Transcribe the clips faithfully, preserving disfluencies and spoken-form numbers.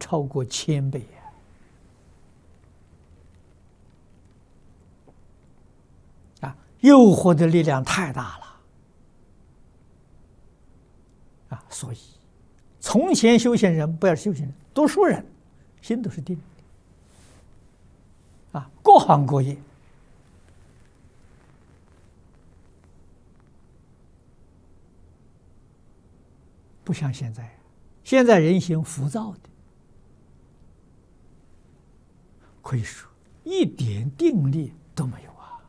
超过千倍呀！啊，诱惑的力量太大了啊！所以，从前修行人不要修行人，多数人心都是定的啊，各行各业。不像现在，现在人心浮躁的，可以说一点定力都没有啊！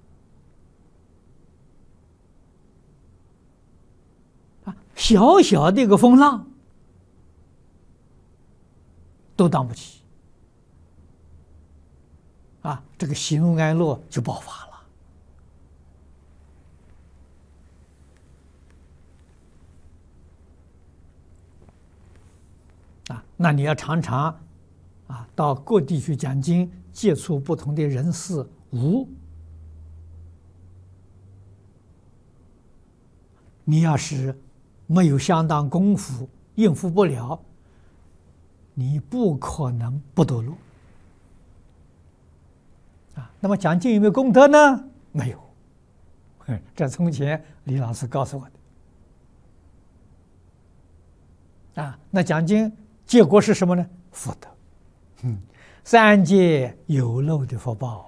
啊，小小的一个风浪都挡不起啊，这个喜怒哀乐就爆发了。啊，那你要常常啊到各地去讲经，接触不同的人事物。你要是没有相当功夫，应付不了，你不可能不堕落。啊，那么讲经有没有功德呢？没有。这从前李老师告诉我的。啊，那讲经。结果是什么呢？福德，嗯，三界有漏的福报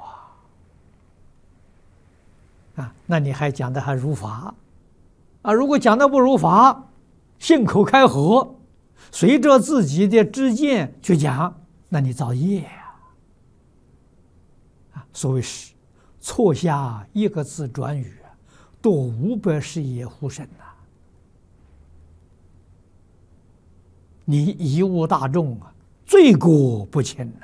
啊！啊，那你还讲的还如法啊？如果讲的不如法，信口开河，随着自己的知见去讲，那你造业呀！啊，所谓是错下一个字转语，多五百世也护身呐。你贻误大众啊，罪过不轻呐！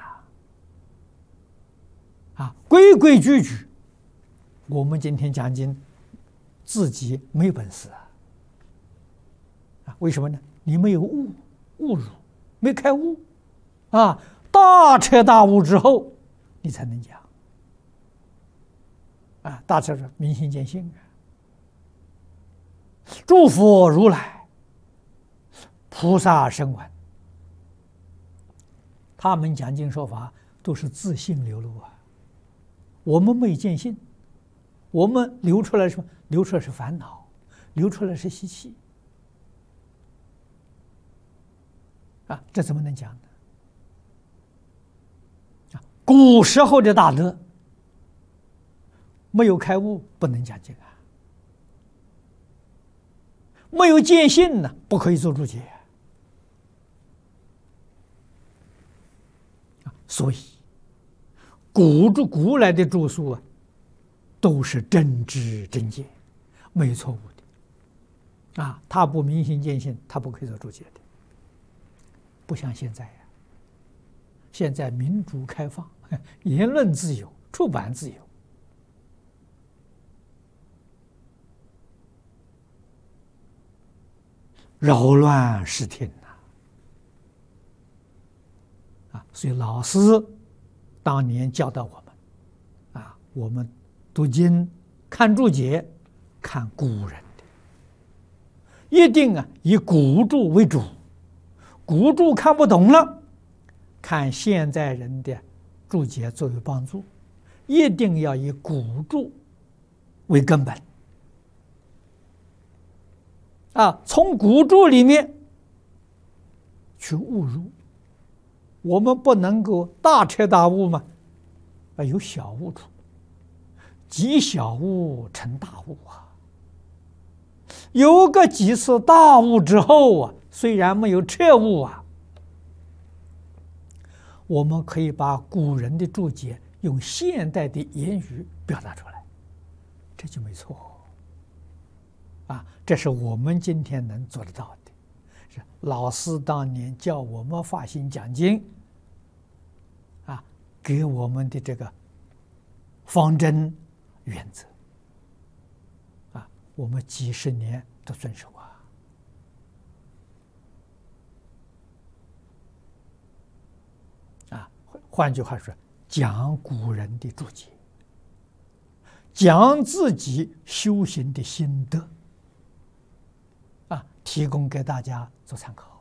啊，规规矩矩，我们今天讲经，自己没本事啊！啊，为什么呢？你没有悟，悟入，没开悟，啊，大彻大悟之后，你才能讲。啊，大彻是明心见性啊！诸佛如来。菩萨声闻，他们讲经说法都是自性流露啊。我们没见性，我们流出来什么？流出来是烦恼，流出来是习气啊，这怎么能讲呢？啊，古时候的大德没有开悟，不能讲经啊。没有见性呢，不可以做注解。所以，古著古来的著述啊，都是真知真见，没有错误的。啊，他不明心见性，他不可以做注解的。不像现在呀、啊，现在民主开放，言论自由，出版自由，扰乱视听。所以老师当年教导我们，啊，我们读经看注解，看古人的，一定啊以古注为主，古注看不懂了，看现在人的注解作为帮助，一定要以古注为根本，啊，从古注里面去悟入。我们不能够大彻大悟嘛，啊，有小悟处，积小悟成大悟啊。有个几次大悟之后啊，虽然没有彻悟啊，我们可以把古人的注解用现代的言语表达出来，这就没错啊。这是我们今天能做得到的。是老师当年教我们发心讲经。给我们的这个方针原则啊，我们几十年都遵守啊。啊，换句话说，讲古人的注解，讲自己修行的心得啊，提供给大家做参考。